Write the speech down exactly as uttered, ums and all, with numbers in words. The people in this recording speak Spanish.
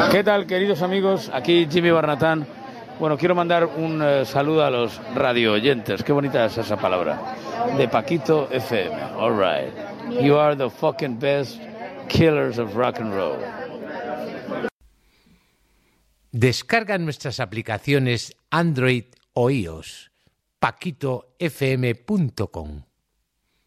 ¿Qué tal, queridos amigos? Aquí Jimmy Barnatán. Bueno, quiero mandar un uh, saludo a los radio oyentes. Qué bonita es esa palabra. De Paquito F M. All right. You are the fucking best killers of rock and roll. Descarga nuestras aplicaciones Android o iOS. paquito f m punto com